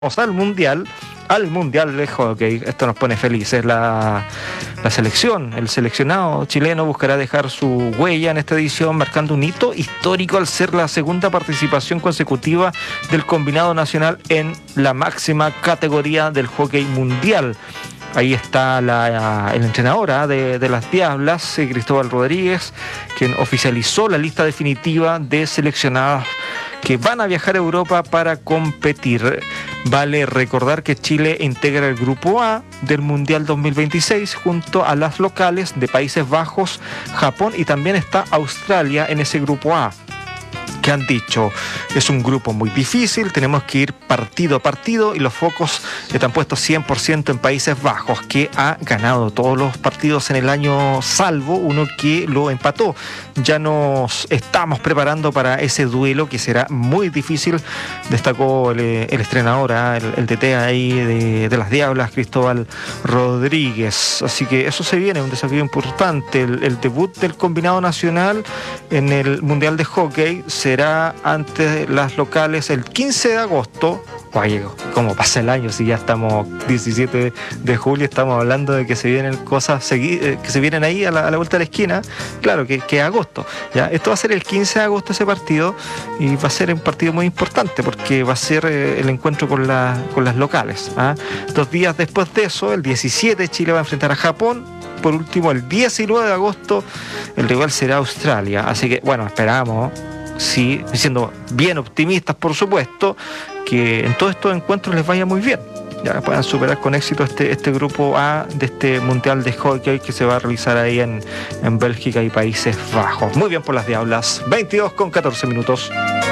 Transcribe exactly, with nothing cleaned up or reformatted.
Vamos al Mundial, al Mundial de Hockey. Esto nos pone felices. La, la selección, el seleccionado chileno buscará dejar su huella en esta edición, marcando un hito histórico al ser la segunda participación consecutiva del combinado nacional en la máxima categoría del hockey mundial. Ahí está la, el entrenador de, de las Diablas, Cristóbal Rodríguez, quien oficializó la lista definitiva de seleccionados que van a viajar a Europa para competir. Vale recordar que Chile integra el Grupo A del Mundial dos mil veintiséis junto a las locales de Países Bajos, Japón y también está Australia en ese Grupo A. Que han dicho, es un grupo muy difícil, tenemos que ir partido a partido y los focos están puestos cien por ciento en Países Bajos, que ha ganado todos los partidos en el año salvo uno que lo empató. Ya nos estamos preparando para ese duelo que será muy difícil, destacó el, el estrenador, el, el T T ahí de, de las Diablas, Cristóbal Rodríguez. Así que eso se viene, un desafío importante. El, el debut del combinado nacional en el Mundial de Hockey se será ante las locales el quince de agosto. Oye, ¿cómo pasa el año? Si ya estamos diecisiete de julio, estamos hablando de que se vienen cosas segui- que se vienen ahí a la, a la vuelta de la esquina. Claro, que, que es agosto. ¿Ya? Esto va a ser el quince de agosto ese partido y va a ser un partido muy importante porque va a ser eh, el encuentro con, la, con las locales. ¿ah? Dos días después de eso, el diecisiete, Chile va a enfrentar a Japón. Por último, el diecinueve de agosto, el rival será Australia. Así que, bueno, esperamos... Sí, siendo bien optimistas, por supuesto, que en todos estos encuentros les vaya muy bien. Ya puedan superar con éxito este, este grupo A de este Mundial de Hockey que se va a realizar ahí en, en Bélgica y Países Bajos. Muy bien por las Diablas. veintidós con catorce minutos.